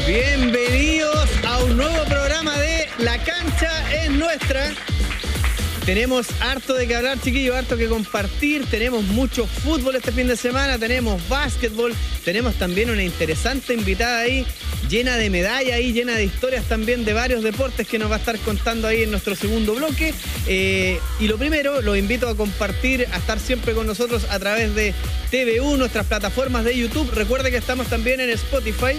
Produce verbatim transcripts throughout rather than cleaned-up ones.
Bienvenidos a un nuevo programa de La Cancha es Nuestra. Tenemos harto de que hablar, chiquillos, harto que compartir. Tenemos mucho fútbol este fin de semana, tenemos básquetbol, tenemos también una interesante invitada ahí, llena de medallas y llena de historias también de varios deportes que nos va a estar contando ahí en nuestro segundo bloque. Eh, y lo primero, los invito a compartir, a estar siempre con nosotros a través de T V U, nuestras plataformas de YouTube. Recuerde que estamos también en Spotify.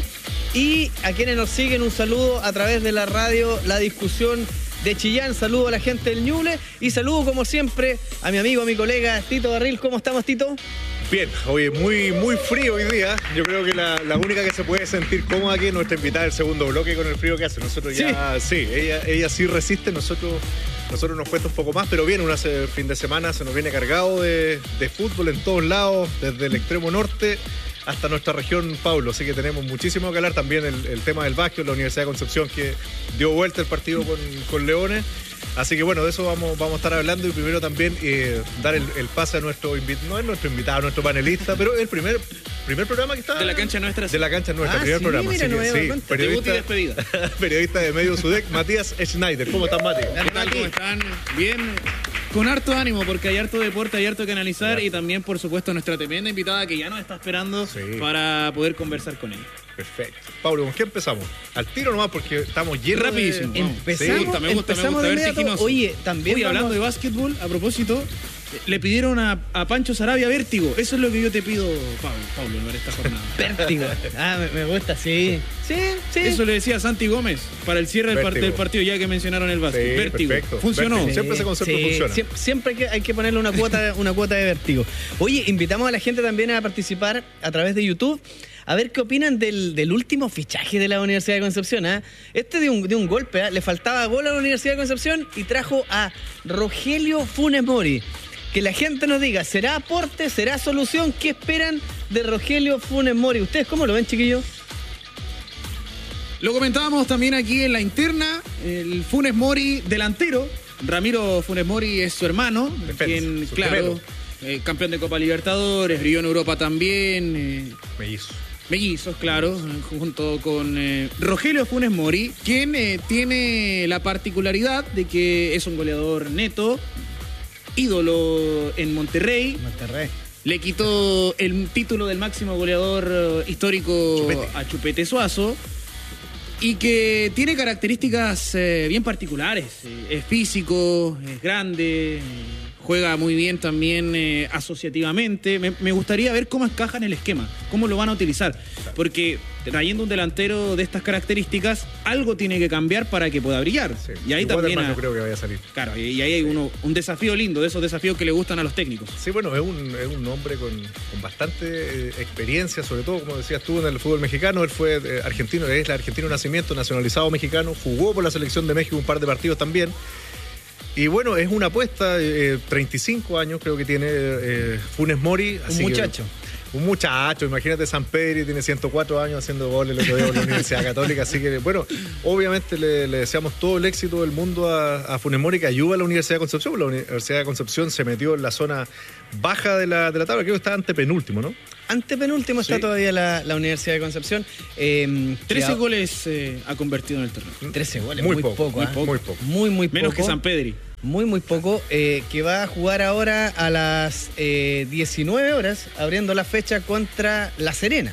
Y a quienes nos siguen, un saludo a través de la radio La Discusión de Chillán. Saludo a la gente del Ñuble y saludo como siempre a mi amigo, a mi colega Tito Barril. ¿Cómo estamos, Tito? Bien, oye, muy, muy frío hoy día. Yo creo que la, la única que se puede sentir cómoda aquí es nuestra invitada del segundo bloque con el frío que hace. Nosotros ya, sí, sí ella, ella sí resiste, nosotros, nosotros nos cuesta un poco más, pero bien, un fin de semana se nos viene cargado de, de fútbol en todos lados, desde el extremo norte hasta nuestra región, Paulo, así que tenemos muchísimo que hablar. También el, el tema del básquet, la Universidad de Concepción que dio vuelta el partido con, con Leones, así que bueno, de eso vamos, vamos a estar hablando. Y primero también eh, dar el, el pase a nuestro invitado, no es nuestro invitado, nuestro panelista, pero el primer, primer programa que está... De La Cancha Nuestra. De La Cancha Nuestra, ah, primer sí, programa. Mira, así no que, sí, periodista, y despedida. periodista de Medio Sudec, Matías Schneider. ¿Cómo estás, Mati? ¿Qué tal? ¿Cómo están? Bien. Con harto ánimo, porque hay harto deporte, hay harto que analizar, y también, por supuesto, nuestra tremenda invitada que ya nos está esperando sí. para poder conversar con ella. Perfecto. Pablo, ¿con qué empezamos? Al tiro nomás, porque estamos llenos rapidísimo. de... Empezamos, sí, me gusta, me gusta, empezamos me de gusta, inmediato. Oye, también Uy, vamos... hablando de básquetbol, a propósito, le pidieron a, a Pancho Sarabia vértigo. Eso es lo que yo te pido, Pablo, Pablo, en esta jornada. Vértigo. Ah, me, me gusta, sí. Sí, sí. Eso le decía a Santi Gómez para el cierre del, part del partido, ya que mencionaron el básquet. Sí, vértigo. Perfecto. Funcionó. Vértigo. Siempre ese concepto sí, funciona. Siempre, siempre hay, que, hay que ponerle una cuota, una cuota de vértigo. Oye, invitamos a la gente también a participar a través de YouTube. A ver qué opinan del, del último fichaje de la Universidad de Concepción. ¿eh? Este de un, de un golpe, ¿eh? Le faltaba gol a la Universidad de Concepción y trajo a Rogelio Funes Mori. Que la gente nos diga, ¿será aporte, será solución? ¿Qué esperan de Rogelio Funes Mori? ¿Ustedes cómo lo ven, chiquillos? Lo comentábamos también aquí en la interna, el Funes Mori delantero. Ramiro Funes Mori es su hermano, Defensa, quien, su claro, eh, campeón de Copa Libertadores, brilló en Europa también. Eh, Mellizo. Mellizos, claro, junto con eh, Rogelio Funes Mori, quien eh, tiene la particularidad de que es un goleador neto, ídolo en Monterrey. Monterrey. Le quitó el título del máximo goleador histórico Chupete. a Chupete Suazo. Y que tiene características eh, bien particulares. Eh, es físico, es grande, eh, juega muy bien también eh, asociativamente. Me, me gustaría ver cómo encaja en el esquema, cómo lo van a utilizar. Porque trayendo un delantero de estas características, algo tiene que cambiar para que pueda brillar. Sí. Y ahí y también... Yo creo que vaya a salir. Claro, y, y ahí hay uno, un desafío lindo, de esos desafíos que le gustan a los técnicos. Sí, bueno, es un, es un hombre con, con bastante eh, experiencia, sobre todo, como decías tú, en el fútbol mexicano. Él fue eh, argentino, es argentino nacimiento, nacionalizado mexicano, jugó por la selección de México un par de partidos también. Y bueno, es una apuesta, eh, treinta y cinco años creo que tiene eh, Funes Mori. Un muchacho. Que, un muchacho, imagínate, San Pedro tiene ciento cuatro años haciendo goles el otro día por la Universidad Católica, así que bueno, obviamente le, le deseamos todo el éxito del mundo a, a Funes Mori, que ayuda a la Universidad de Concepción, porque la Universidad de Concepción se metió en la zona baja de la, de la tabla, creo que está antepenúltimo, ¿no? Antepenúltimo sí. Está todavía la, la Universidad de Concepción. Eh, trece goles eh, ha convertido en el terreno. trece goles, muy, muy poco, poco, muy, ¿eh? poco. muy poco. Muy, muy poco. Menos que San Pedri. Muy, muy poco, eh, que va a jugar ahora a las eh, diecinueve horas, abriendo la fecha contra La Serena.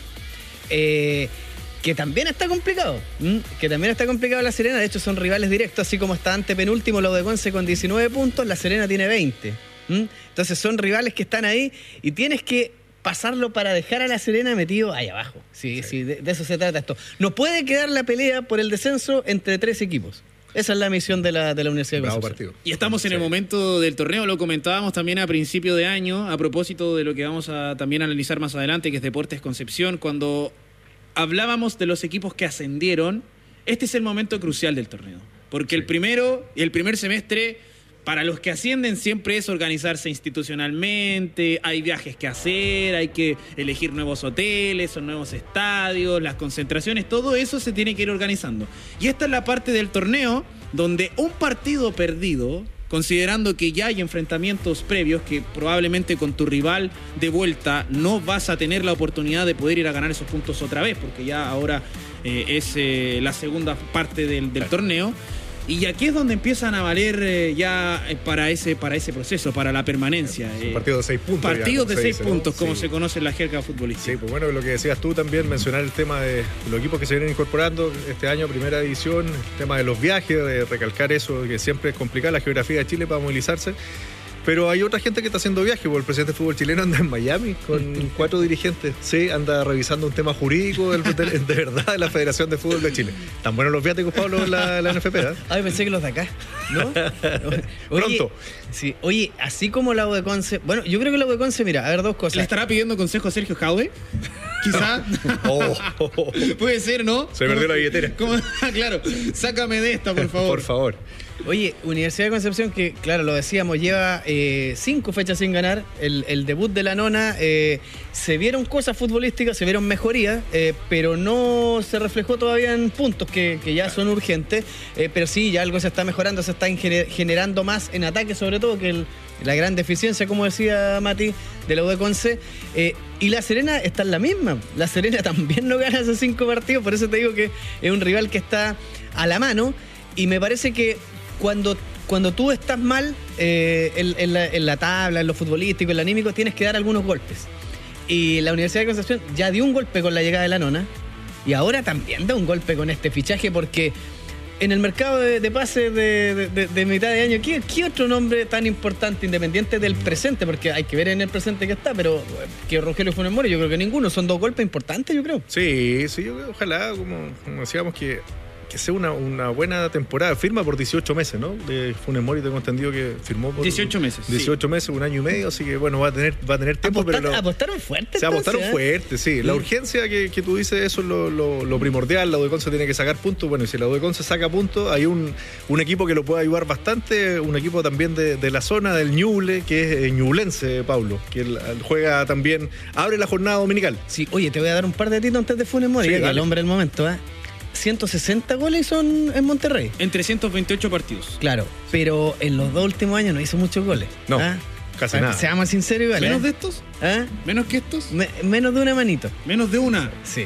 Eh, que también está complicado, ¿m? que también está complicado La Serena, de hecho son rivales directos, así como está antepenúltimo la U de Conce con diecinueve puntos, La Serena tiene veinte. ¿m? Entonces son rivales que están ahí y tienes que pasarlo para dejar a La Serena metido ahí abajo. Sí, sí, sí de, de eso se trata esto. No puede quedar la pelea por el descenso entre tres equipos. Esa es la misión de la, de la Universidad de Concepción. Y estamos en sí. el momento del torneo, lo comentábamos también a principio de año, a propósito de lo que vamos a también analizar más adelante, que es Deportes Concepción, cuando hablábamos de los equipos que ascendieron. Este es el momento crucial del torneo, porque sí. el primero y el primer semestre, para los que ascienden, siempre es organizarse institucionalmente, hay viajes que hacer, hay que elegir nuevos hoteles o nuevos estadios, las concentraciones, todo eso se tiene que ir organizando. Y esta es la parte del torneo donde un partido perdido considerando que ya hay enfrentamientos previos que probablemente con tu rival de vuelta no vas a tener la oportunidad de poder ir a ganar esos puntos otra vez, porque ya ahora eh, es eh, la segunda parte del, del torneo. Y aquí es donde empiezan a valer eh, ya eh, para ese para ese proceso, para la permanencia. Eh, partidos de seis puntos. Partidos ya, de seis dice, puntos, ¿no? Como sí. se conoce en la jerga futbolística. Sí, pues bueno, lo que decías tú también, mencionar el tema de los equipos que se vienen incorporando este año, primera división, el tema de los viajes, de recalcar eso, que siempre es complicada la geografía de Chile para movilizarse. Pero hay otra gente que está haciendo viaje, porque el presidente de fútbol chileno anda en Miami con cuatro dirigentes. Sí, anda revisando un tema jurídico del, de, de verdad de la Federación de Fútbol de Chile. Tan buenos los viáticos, Pablo, la, la N F P, ¿eh? Ay, pensé que los de acá, ¿no? Oye, Pronto. Sí, oye, así como la U de Conce... Bueno, yo creo que la U de Conce, mira, a ver, dos cosas. ¿Le estará pidiendo consejo a Sergio Jaude? Quizá. Oh, oh, oh. Puede ser, ¿no? Se perdió la billetera. ¿Cómo? Claro, sácame de esta, por favor. Por favor. Oye, Universidad de Concepción, que claro, lo decíamos, lleva eh, cinco fechas sin ganar. El, el debut de la nona, eh, se vieron cosas futbolísticas, se vieron mejorías, eh, pero no se reflejó todavía en puntos que, que ya son urgentes. Eh, pero sí, ya algo se está mejorando, se está gener- generando más en ataque, sobre todo, que el, la gran deficiencia, como decía Mati, de la U de Conce. Eh, y La Serena está en la misma. La Serena también no gana esos cinco partidos, por eso te digo que es un rival que está a la mano. Y me parece que Cuando, cuando tú estás mal eh, en, en, la, en la tabla, en lo futbolístico, en lo anímico, tienes que dar algunos golpes. Y la Universidad de Concepción ya dio un golpe con la llegada de la nona y ahora también da un golpe con este fichaje, porque en el mercado de, de pases de, de, de, de mitad de año, ¿qué, ¿qué otro nombre tan importante, independiente del presente? Porque hay que ver en el presente que está, pero que Rogelio Funes Mori, yo creo que ninguno. Son dos golpes importantes, yo creo. Sí, sí, yo, ojalá, como, como decíamos, que... que sea una, una buena temporada. Firma por dieciocho meses, ¿no? De Funes Mori tengo entendido que firmó por dieciocho meses. dieciocho sí. meses, un año y medio, así que bueno, va a tener, va a tener tiempo. Apostar, pero lo, apostaron fuerte. se apostaron entonces, fuerte, sí. La Mm. urgencia que, que tú dices, eso es lo, lo, lo primordial. La U de Conce tiene que sacar puntos. Bueno, y si la U de Conce saca puntos, hay un, un equipo que lo puede ayudar bastante, un equipo también de, de la zona del Ñuble, que es Ñublense, Pablo, que el, juega también, abre la jornada dominical. Sí, oye, te voy a dar un par de titos antes de Funes Mori, Sí, que dale. el hombre del momento, ¿eh? ciento sesenta goles son en Monterrey. En trescientos veintiocho partidos. Claro, pero en los dos últimos años no hizo muchos goles. No, ¿Ah? casi Pa- nada. Seamos sinceros igual. ¿Menos ¿eh? de estos? ¿Ah? ¿Menos que estos? Me- menos de una manito. Menos de una. Sí.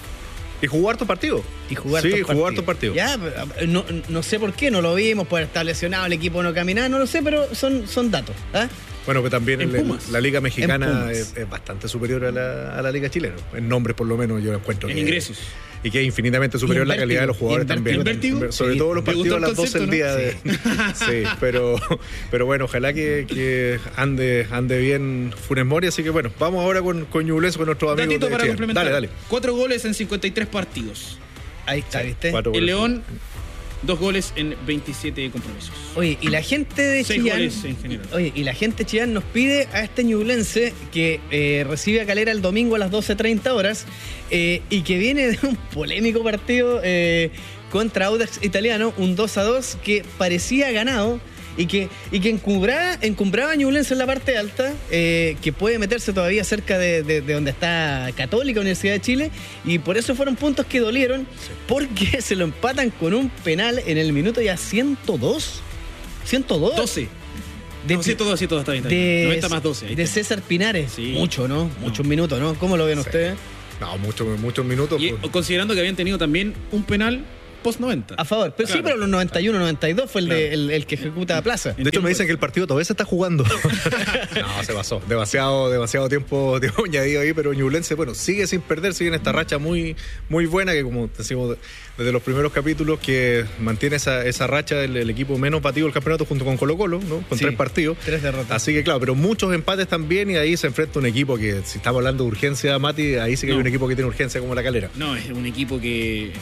Y jugó harto partido. Y jugar Sí, hartos jugó partidos. harto partido. Ya, no, no sé por qué, no lo vimos, por estar lesionado, el equipo no caminaba, no lo sé, pero son, son datos. ¿Ah? Bueno, que también En el- Pumas. la Liga En Mexicana Pumas. es, es bastante superior a la, a la Liga Chilena. En nombres, por lo menos, yo encuentro. En que- ingresos. Y que es infinitamente superior Y en la calidad de los jugadores vértigo, también. y en vértigo. Sobre Sí. todo los ¿Te partidos gustó a el las doce del día. concepto, De, sí, pero, pero bueno, ojalá que, que ande, ande bien Funes Mori. Así que bueno, vamos ahora con, con Ñublense, con nuestros amigos. Datito de para Chile. complementar. Dale, dale. Cuatro goles en cincuenta y tres partidos. Ahí está, ¿viste? Cuatro El goles. León, dos goles en veintisiete compromisos. Oye, y la gente de Seis Chillán. goles en general. Oye, y la gente de Chillán nos pide a este ñublense que eh, recibe a Calera el domingo a las doce treinta horas eh, y que viene de un polémico partido eh, contra Audax Italiano, un dos a dos que parecía ganado y que, y que encumbraba, encumbraba a Ñublense en la parte alta, eh, que puede meterse todavía cerca de, de- de donde está Católica, Universidad de Chile, y por eso fueron puntos que dolieron, porque se lo empatan con un penal en el minuto ya ciento dos. ciento dos. doce. De- No, ciento dos, ciento dos, está bien. Está bien. de, noventa más doce. ahí de está. César Pinares. Sí. Mucho, ¿no? Muchos minutos, ¿no? ¿Cómo lo ven Sí. ustedes? No, muchos muchos minutos. Y pues. considerando que habían tenido también un penal post noventa. A favor. Pero sí, Claro. pero los noventa y uno, noventa y dos fue el, de- Claro. el, el que ejecuta a Plaza. De hecho, me dicen que el partido todavía se está jugando. No, se pasó. Demasiado, demasiado tiempo, tiempo añadido ahí, pero Ñublense, bueno, sigue sin perder, sigue en esta racha muy, muy buena, que como decimos desde los primeros capítulos, que mantiene esa, esa racha del el equipo menos batido del campeonato junto con Colo Colo, ¿no? Con Sí, tres partidos. tres derrotas. Así que claro, pero muchos empates también, y ahí se enfrenta un equipo que, si estamos hablando de urgencia, Mati, ahí sí que No. hay un equipo que tiene urgencia como la Calera. No, es un equipo que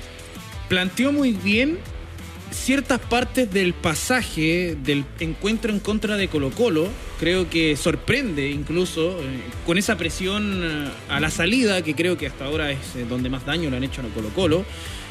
planteó muy bien ciertas partes del pasaje del encuentro en contra de Colo Colo. Creo que sorprende incluso eh, con esa presión eh, a la salida, que creo que hasta ahora es eh, donde más daño le han hecho a Colo Colo.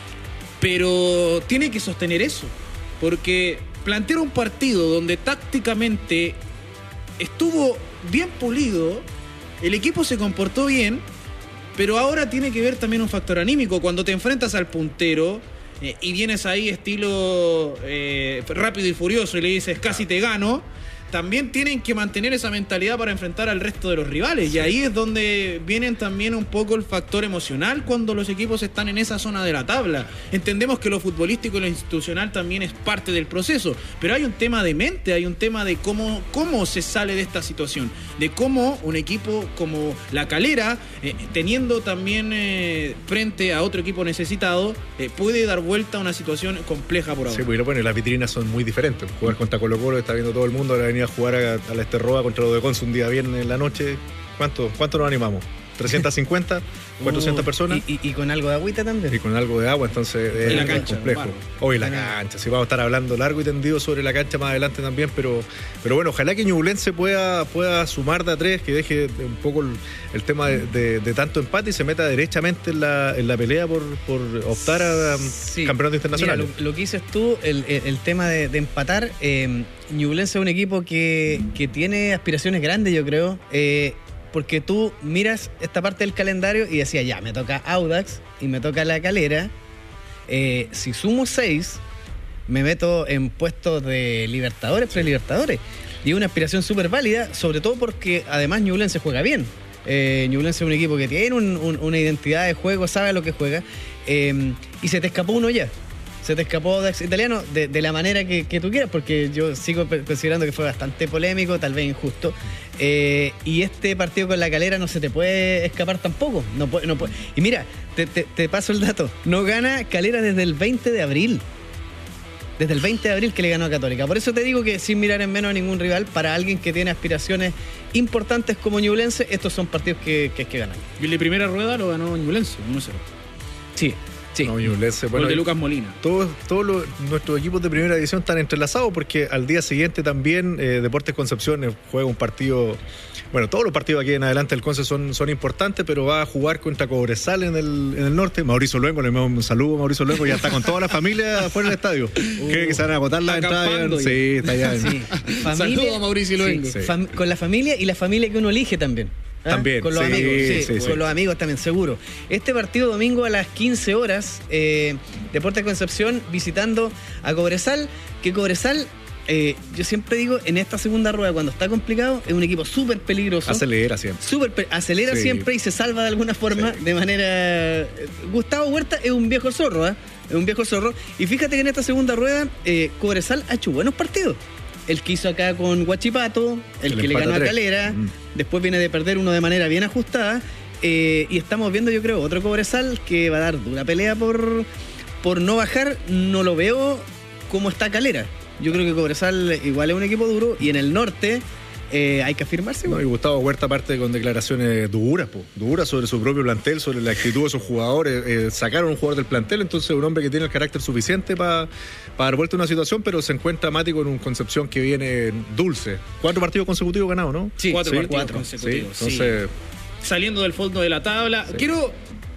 Pero tiene que sostener eso, porque plantear un partido donde tácticamente estuvo bien pulido, el equipo se comportó bien, pero ahora tiene que ver también un factor anímico. Cuando te enfrentas al puntero, eh, y vienes ahí estilo eh, rápido y furioso y le dices casi te gano, también tienen que mantener esa mentalidad para enfrentar al resto de los rivales. Sí. Y ahí es donde vienen también un poco el factor emocional cuando los equipos están en esa zona de la tabla. Entendemos que lo futbolístico y lo institucional también es parte del proceso, pero hay un tema de mente, hay un tema de cómo, cómo se sale de esta situación, de cómo un equipo como La Calera, eh, teniendo también eh, frente a otro equipo necesitado, eh, puede dar vuelta a una situación compleja por ahora. Sí, porque bueno, las vitrinas son muy diferentes. Jugar contra Colo-Colo está viendo todo el mundo, la a jugar a, a la Esterroa contra los de Conce un día viernes en la noche. ¿Cuánto, cuánto nos animamos? ¿trescientas cincuenta? ¿cuatrocientas uh, personas? Y, y, y con algo de agüita también. Y con algo de agua, entonces es, la es cancha, complejo. Hoy la cancha, sí, vamos a estar hablando largo y tendido sobre la cancha más adelante también, pero, pero bueno, ojalá que Ñublense pueda, pueda sumar de a tres, que deje un poco el, el tema de, de, de tanto empate y se meta derechamente en la, en la pelea por, por optar a sí. campeonato internacional. Mira, lo, lo que dices tú, el, el, el tema de, de empatar, eh, Ñublense es un equipo que, que tiene aspiraciones grandes, yo creo, eh, porque tú miras esta parte del calendario y decías, ya, me toca Audax y me toca La Calera. Eh, si sumo seis, me meto en puestos de Libertadores, pre-Libertadores. Y es una aspiración súper válida, sobre todo porque además Ñublense juega bien. Eh, Ñublense es un equipo que tiene un, un, una identidad de juego, sabe a lo que juega. Eh, y se te escapó uno ya. Se te escapó Audax Italiano de, de la manera que, que tú quieras, porque yo sigo considerando que fue bastante polémico, tal vez injusto. Eh, y este partido con La Calera no se te puede escapar tampoco. No puede, no puede. Y mira, te, te, te paso el dato. No gana Calera desde el veinte de abril. Desde el veinte de abril que le ganó a Católica. Por eso te digo que sin mirar en menos a ningún rival, para alguien que tiene aspiraciones importantes como Ñublense, estos son partidos que, que hay que ganar. Y el de primera rueda lo ganó Ñublense, uno cero. Sí. Sí. No, Ñublense, bueno, de Lucas Molina. Todos, todos los, nuestros equipos de primera división están entrelazados porque al día siguiente también eh, Deportes Concepción juega un partido. Bueno, todos los partidos aquí en adelante del Conce son, son importantes, pero va a jugar contra Cobresal en el, en el norte. Mauricio Luengo, le mando un saludo a Mauricio Luengo, ya está con toda la familia afuera del estadio. Uh, ¿Cree que se van a agotar las entradas? Sí, está ya. Sí. Saludo a Mauricio Luengo. Sí, sí. Fam- con la familia y la familia que uno elige también. ¿Ah? También, con los sí, amigos, sí, sí, con sí. los amigos también, seguro. Este partido domingo a las quince horas, eh, Deportes Concepción visitando a Cobresal, que Cobresal, eh, yo siempre digo, en esta segunda rueda, cuando está complicado, es un equipo súper peligroso. Acelera siempre. Super pe- acelera sí. siempre y se salva de alguna forma, sí. de manera... Gustavo Huerta es un viejo zorro, ¿eh? Es un viejo zorro. Y fíjate que en esta segunda rueda, eh, Cobresal ha hecho buenos partidos. El que hizo acá con Huachipato, el, el que le ganó a Calera, mm. después viene de perder uno de manera bien ajustada, eh, y estamos viendo, yo creo, otro Cobresal que va a dar dura pelea por, por no bajar. No lo veo como está Calera. Yo creo que Cobresal igual es un equipo duro, y en el norte eh, hay que afirmarse. No, y Gustavo Huerta parte con declaraciones duras, po, duras sobre su propio plantel, sobre la actitud de sus jugadores. Eh, sacaron un jugador del plantel, entonces un hombre que tiene el carácter suficiente para pa dar vuelta a una situación, pero se encuentra Mati con un Concepción que viene dulce. Cuatro partidos consecutivos ganados, ¿no? Sí, cuatro sí, partidos cuatro. consecutivos. Sí, entonces... sí. Saliendo del fondo de la tabla. Sí. Quiero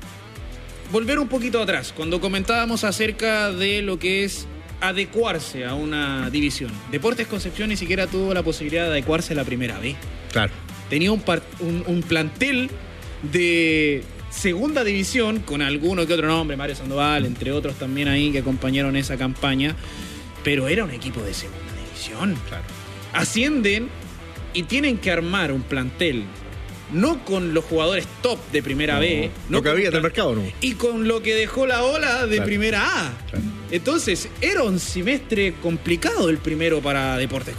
volver un poquito atrás, cuando comentábamos acerca de lo que es adecuarse a una división. Deportes Concepción ni siquiera tuvo la posibilidad de adecuarse a la primera vez. Claro. Tenía un, par, un, un plantel de segunda división con alguno que otro nombre, Mario Sandoval, entre otros también ahí que acompañaron esa campaña, pero era un equipo de segunda división. Claro. Ascienden y tienen que armar un plantel no con los jugadores top de primera no, B, no lo que había en el mercado, ¿no? Y con lo que dejó la ola de claro. primera A. Claro. Entonces, era un semestre complicado el primero para Deportes